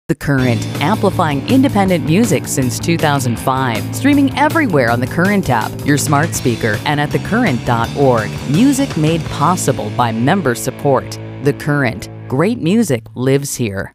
The Current, amplifying independent music since 2005. Streaming everywhere on the Current app, your smart speaker, and at thecurrent.org. Music made possible by member support. The Current. Great music lives here.